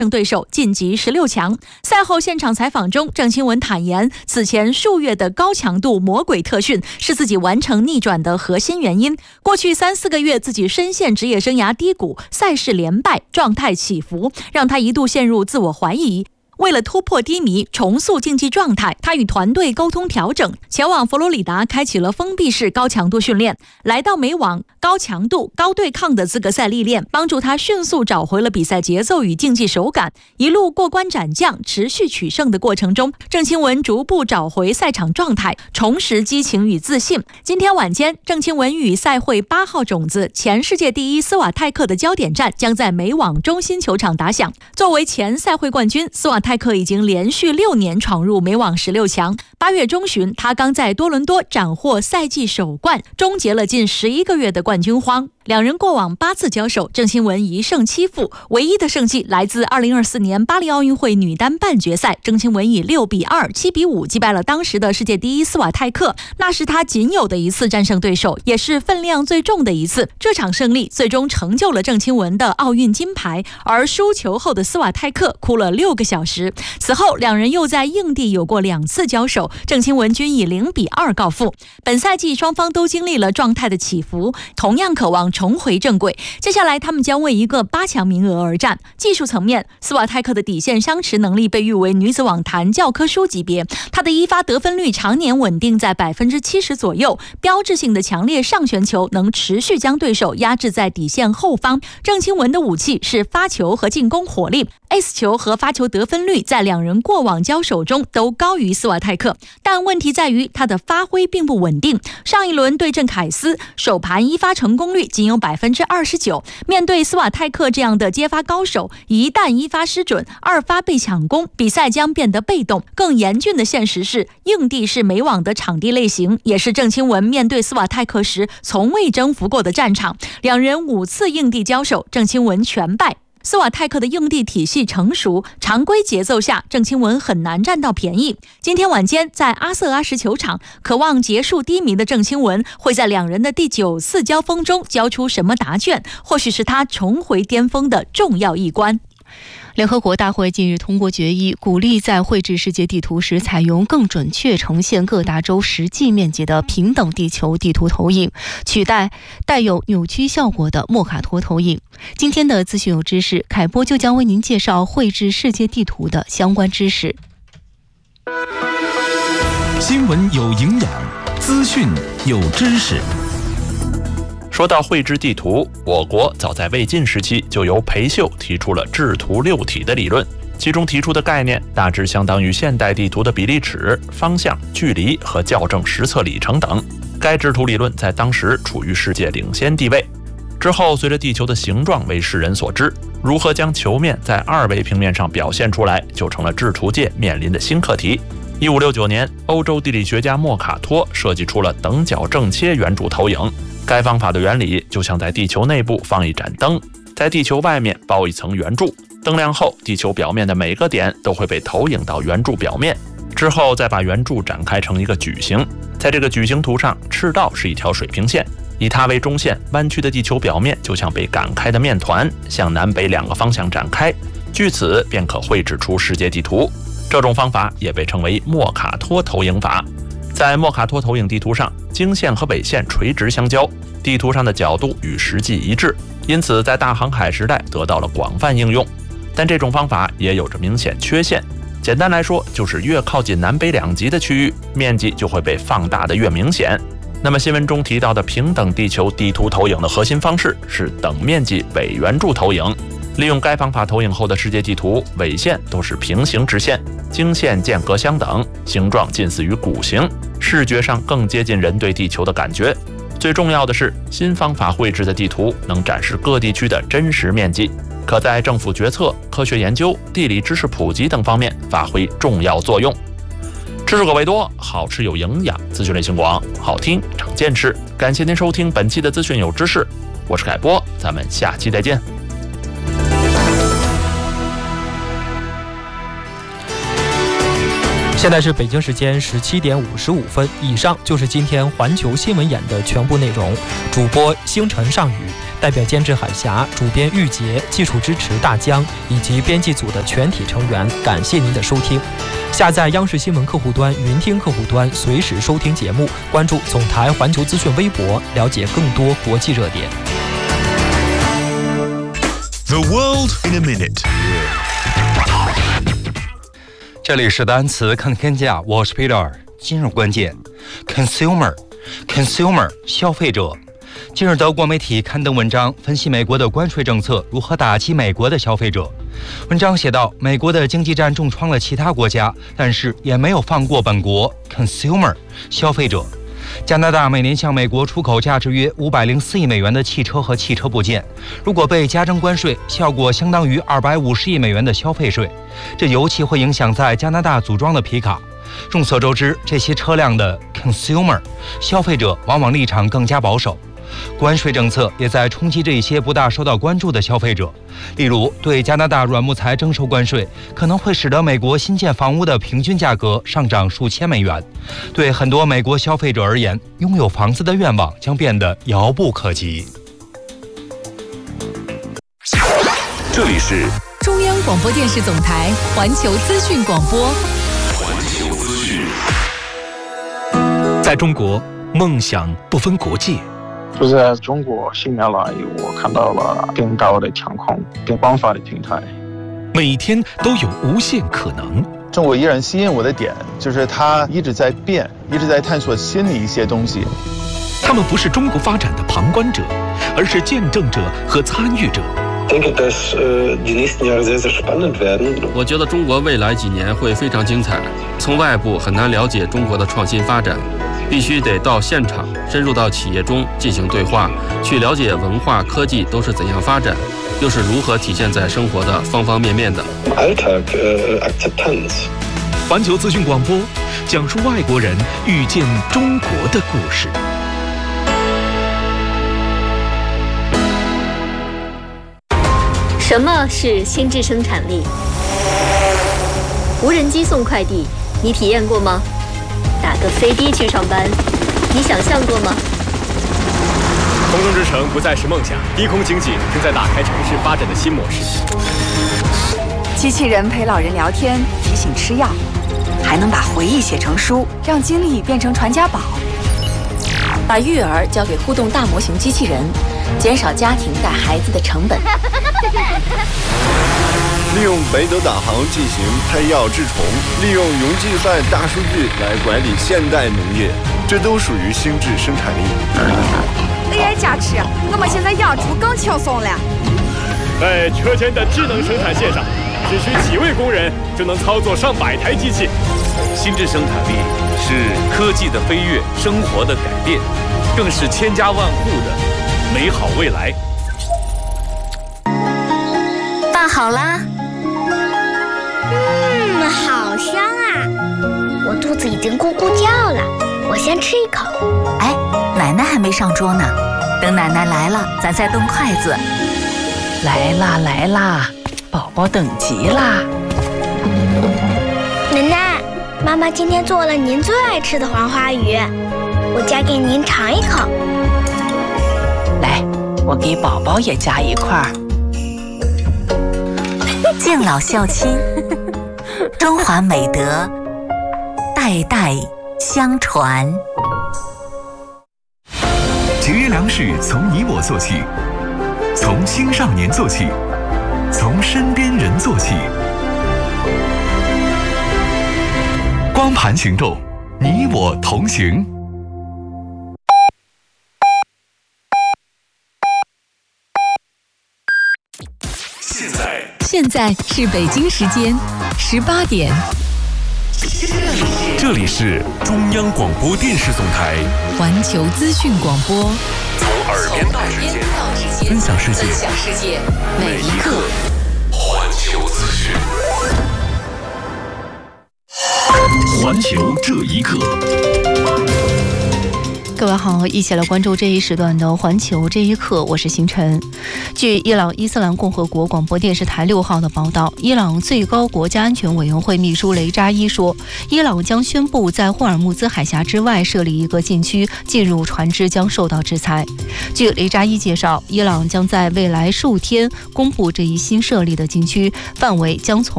胜对手晋级16强。赛后现场采访中，郑钦文坦言，此前数月的高强度魔鬼特训是自己完成逆转的核心原因。过去3-4个月，自己深陷职业生涯低谷，赛事连败，状态起伏，让他一度陷入自我怀疑。为了突破低迷，重塑竞技状态，他与团队沟通调整，前往佛罗里达开启了封闭式高强度训练。来到美网高强度、高对抗的资格赛历练，帮助他迅速找回了比赛节奏与竞技手感。一路过关斩将，持续取胜的过程中，郑钦文逐步找回赛场状态，重拾激情与自信。今天晚间，郑钦文与赛会8号种子、前世界第一斯瓦泰克的焦点战将在美网中心球场打响。作为前赛会冠军，斯瓦泰克已经连续6年闯入美网16强。8月中旬，他刚在多伦多斩获赛季首冠，终结了近11个月的冠军荒。两人过往8次交手，郑钦文1胜7负，唯一的胜绩来自2024年巴黎奥运会女单半决赛，郑钦文以6比2、7比5击败了当时的世界第一斯瓦泰克，那是他仅有的一次战胜对手，也是分量最重的一次。这场胜利最终成就了郑钦文的奥运金牌，而输球后的斯瓦泰克哭了6个小时。此后，两人又在硬地有过2次交手，郑钦文均以0比2告负。本赛季双方都经历了状态的起伏，同样渴望重回正轨。接下来他们将为一个8强名额而战。技术层面，斯瓦泰克的底线相持能力被誉为女子网坛教科书级别，她的一发得分率常年稳定在70%左右，标志性的强烈上旋球能持续将对手压制在底线后方。郑钦文的武器是发球和进攻火力，Ace 球和发球得分率在两人过往交手中都高于斯瓦泰克，但问题在于他的发挥并不稳定。上一轮对阵凯斯，首盘一发成功率仅有29%。面对斯瓦泰克这样的接发高手，一旦一发失准，2发被抢攻，比赛将变得被动。更严峻的现实是，硬地是美网的场地类型，也是郑钦文面对斯瓦泰克时从未征服过的战场。两人5次硬地交手，郑钦文全败。斯瓦泰克的硬地体系成熟，常规节奏下郑钦文很难占到便宜。今天晚间在阿瑟阿什球场，渴望结束低迷的郑钦文会在两人的第9次交锋中交出什么答卷，或许是他重回巅峰的重要一关。 联合国大会近日通过决议，鼓励在绘制世界地图时采用更准确呈现各大洲实际面积的平等地球地图投影，取代带有扭曲效果的莫卡托投影。今天的资讯有知识，凯波就将为您介绍绘制世界地图的相关知识。 新闻有营养，资讯有知识。 说到绘制地图，我国早在魏晋时期就由裴秀提出了制图6体的理论，其中提出的概念大致相当于现代地图的比例尺、方向、距离和校正实测里程等。该制图理论在当时处于世界领先地位。之后，随着地球的形状为世人所知，如何将球面在2维平面上表现出来，就成了制图界面临的新课题。1569年，欧洲地理学家莫卡托设计出了等角正切圆柱投影。该方法的原理就像在地球内部放一盏灯，在地球外面包一层圆柱，灯亮后，地球表面的每个点都会被投影到圆柱表面，之后再把圆柱展开成一个矩形。在这个矩形图上，赤道是一条水平线，以它为中线，弯曲的地球表面就像被擀开的面团，向南北2个方向展开，据此便可绘制出世界地图。这种方法也被称为莫卡托投影法。在莫卡托投影地图上，经线和纬线垂直相交，地图上的角度与实际一致，因此在大航海时代得到了广泛应用。但这种方法也有着明显缺陷，简单来说，就是越靠近南北2极的区域，面积就会被放大的越明显。那么新闻中提到的平等地球地图投影的核心方式是等面积伪圆柱投影。利用该方法投影后的世界地图，纬线都是平行直线，经线间隔相等，形状近似于鼓形，视觉上更接近人对地球的感觉。最重要的是，新方法绘制的地图能展示各地区的真实面积，可在政府决策、科学研究、地理知识普及等方面发挥重要作用。知识可谓多，好吃有营养，资讯类型广，好听长见识。感谢您收听本期的资讯有知识，我是凯波，咱们下期再见。 现在是北京时间17点55分，以上就是今天环球新闻眼的全部内容。主播星辰上宇，代表监制海霞，主编玉洁，技术支持大江以及编辑组的全体成员，感谢您的收听。下载央视新闻客户端、云听客户端，随时收听节目，关注总台环球资讯微博，了解更多国际热点。 The world in a minute。 这里是单词看天下，我是 Peter。今日关键 consumer 消费者。近日，德国媒体刊登文章，分析美国的关税政策如何打击美国的消费者。文章写道，美国的经济战重创了其他国家，但是也没有放过本国 consumer 消费者。加拿大每年向美国出口价值约504亿美元的汽车和汽车部件，如果被加征关税，效果相当于250亿美元的消费税。这尤其会影响在加拿大组装的皮卡。众所周知，这些车辆的 consumer 消费者往往立场更加保守。关税政策也在冲击这些不大受到关注的消费者。例如，对加拿大软木材征收关税，可能会使得美国新建房屋的平均价格上涨数千美元。对很多美国消费者而言，拥有房子的愿望将变得遥不可及。 这里是中央广播电视总台环球资讯广播。 环球资讯。 在中国，梦想不分国界。 就在中国10年来，我看到了更高的天空、更广泛的平台。 每天都有无限可能。 中国依然吸引我的点，就是它一直在变，一直在探索新的一些东西。 他们不是中国发展的旁观者，而是见证者和参与者。 我觉得中国未来几年会非常精彩。从外部很难了解中国的创新发展，必须得到现场，深入到企业中进行对话，去了解文化、科技都是怎样发展，又是如何体现在生活的方方面面的。 环球资讯广播，讲述外国人遇见中国的故事。 什么是心智生产力？无人机送快递，你体验过吗？打个飞的去上班，你想象过吗？ 空中之城不再是梦想，低空经济正在打开城市发展的新模式。 机器人陪老人聊天，提醒吃药，还能把回忆写成书，让经历变成传家宝。把育儿交给互动大模型机器人，减少家庭带孩子的成本。 利用北斗导航进行配药治虫，利用云计算大数据来管理现代农业，这都属于心智生产力。 AI加持，我们现在养猪更轻松了。 在车间的智能生产线上，只需几位工人就能操作上百台机器。 心智生产力是科技的飞跃，生活的改变，更是千家万户的美好未来。 饭好啦。 好香啊！我肚子已经咕咕叫了，我先吃一口。 哎，奶奶还没上桌呢，等奶奶来了，咱再动筷子。 来啦来啦，宝宝等急啦！ 奶奶，妈妈今天做了您最爱吃的黄花鱼，我夹给您尝一口。 来，我给宝宝也夹一块。 敬老孝亲，中华美德代代相传。 节约粮食从你我做起，从青少年做起，从身边人做起。光盘行动，你我同行。 现在是北京时间18点。 这里是中央广播电视总台环球资讯广播， 从耳边到指尖，分享世界，每一刻。环球资讯，环球这一刻。 各位好，一起来关注这一时段的环球这一刻，我是星辰。据伊朗伊斯兰共和国广播电视台6号的报道，伊朗最高国家安全委员会秘书雷扎伊说，伊朗将宣布在霍尔木兹海峡之外设立一个禁区，进入船只将受到制裁。据雷扎伊介绍，伊朗将在未来数天公布这一新设立的禁区，范围将从